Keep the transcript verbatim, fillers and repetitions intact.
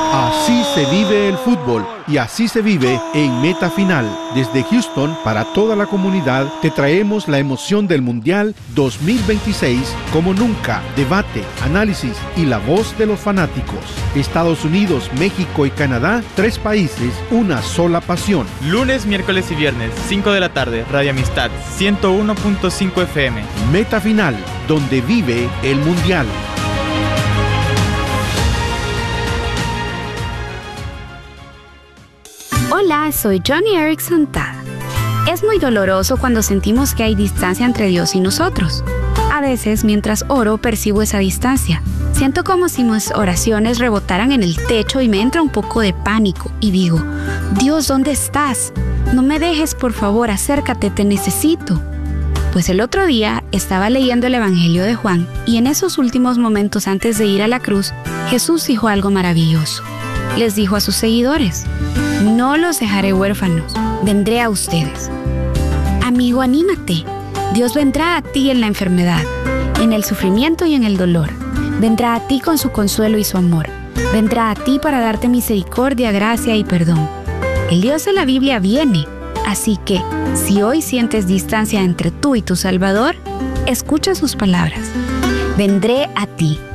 Así se vive el fútbol y así se vive en Meta Final. Desde Houston, para toda la comunidad, te traemos la emoción del Mundial dos mil veintiséis como nunca. Debate, análisis y la voz de los fanáticos. Estados Unidos, México y Canadá, tres países, una sola pasión. Lunes, miércoles y viernes, cinco de la tarde, Radio Amistad, ciento uno punto cinco F M. Meta Final, donde vive el Mundial. Hola, soy Johnny Erickson Tada. Es muy doloroso cuando sentimos que hay distancia entre Dios y nosotros. A veces, mientras oro, percibo esa distancia. Siento como si mis oraciones rebotaran en el techo y me entra un poco de pánico y digo, Dios, ¿dónde estás? No me dejes, por favor, acércate, te necesito. Pues el otro día estaba leyendo el Evangelio de Juan y en esos últimos momentos antes de ir a la cruz, Jesús dijo algo maravilloso. Les dijo a sus seguidores, no los dejaré huérfanos, vendré a ustedes. Amigo, anímate. Dios vendrá a ti en la enfermedad, en el sufrimiento y en el dolor. Vendrá a ti con su consuelo y su amor. Vendrá a ti para darte misericordia, gracia y perdón. El Dios de la Biblia viene, así que si hoy sientes distancia entre tú y tu Salvador, escucha sus palabras. Vendré a ti.